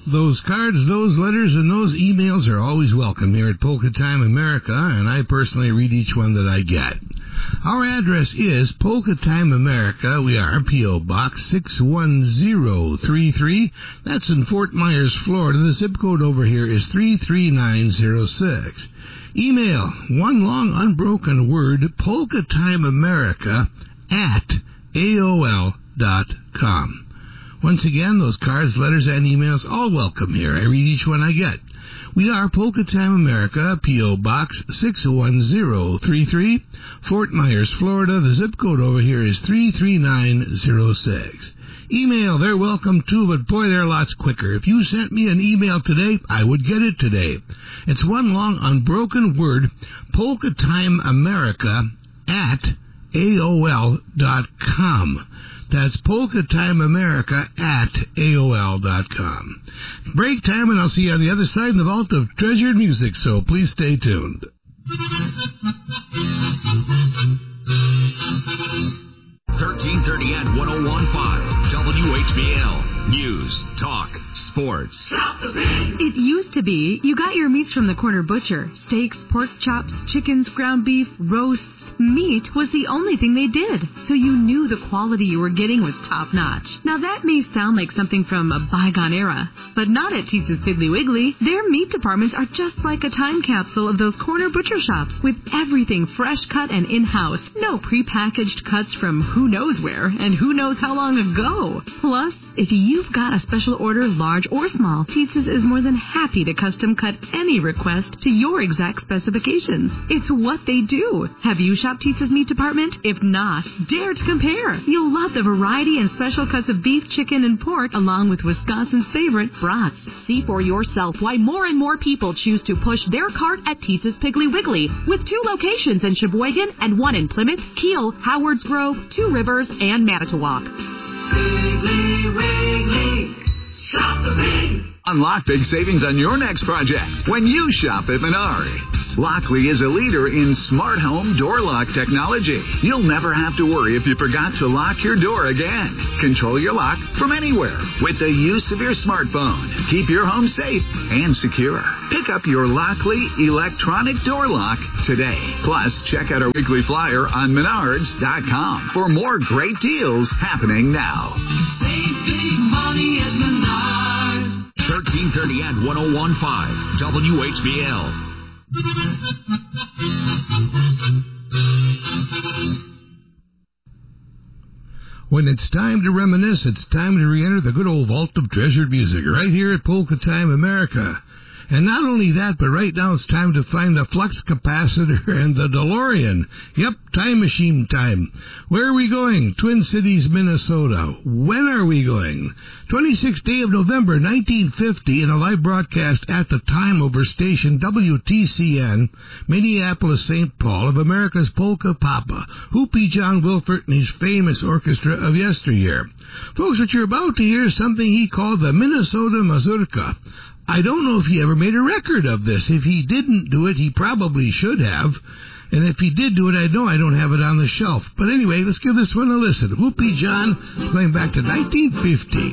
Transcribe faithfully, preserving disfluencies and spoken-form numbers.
Those cards, those letters, and those emails are always welcome here at Polka Time America, and I personally read each one that I get. Our address is Polka Time America. We are P O. Box six one zero three three. That's in Fort Myers, Florida. The zip code over here is three three nine zero six. Email, one long unbroken word, Polka Time America at A O L dot com. Once again, those cards, letters, and emails, all welcome here. I read each one I get. We are Polka Time America, P O. Box six one zero three three, Fort Myers, Florida. The zip code over here is three three nine zero six. Email, they're welcome too, but boy, they're lots quicker. If you sent me an email today, I would get it today. It's one long unbroken word, Polka Time America at A O L dot com. That's Polka Time America at A O L dot com. Break time, and I'll see you on the other side in the vault of treasured music, so please stay tuned. thirteen thirty at one oh one point five W H B L. News, talk, sports. Stop the pain. It used to be you got your meats from the corner butcher. Steaks, pork chops, chickens, ground beef, roasts. Meat was the only thing they did, so you knew the quality you were getting was top-notch. Now that may sound like something from a bygone era, but not at Teetz's Piggly Wiggly. Their meat departments are just like a time capsule of those corner butcher shops, with everything fresh cut and in-house. No prepackaged cuts from who knows where and who knows how long ago. Plus, if you've got a special order, large or small, Teetz's is more than happy to custom cut any request to your exact specifications. It's what they do. Have you shopped Teetz's meat department? If not, dare to compare. You'll love the variety and special cuts of beef, chicken, and pork, along with Wisconsin's favorite brats. See for yourself why more and more people choose to push their cart at Teetz's Piggly Wiggly, with two locations in Sheboygan and one in Plymouth, Kiel, Howards Grove, Two Rivers, and Manitowoc. Piggly Wiggly, shop the pig. Unlock big savings on your next project when you shop at Menards. Lockley is a leader in smart home door lock technology. You'll never have to worry if you forgot to lock your door again. Control your lock from anywhere with the use of your smartphone. Keep your home safe and secure. Pick up your Lockley electronic door lock today. Plus, check out our weekly flyer on Menards dot com for more great deals happening now. Save big money at Menards. thirteen thirty at one oh one point five W H B L. When it's time to reminisce, it's time to re-enter the good old vault of treasured music right here at Polka Time America. And not only that, but right now it's time to find the flux capacitor and the DeLorean. Yep, time machine time. Where are we going? Twin Cities, Minnesota. When are we going? twenty-sixth day of November, nineteen fifty, in a live broadcast at the time over station W T C N, Minneapolis, Saint Paul, of America's Polka Papa, Hoopy John Wilfert and his famous orchestra of yesteryear. Folks, what you're about to hear is something he called the Minnesota Mazurka. I don't know if he ever made a record of this. If he didn't do it, he probably should have. And if he did do it, I know I don't have it on the shelf. But anyway, let's give this one a listen. Whoopie John, playing back to nineteen fifty.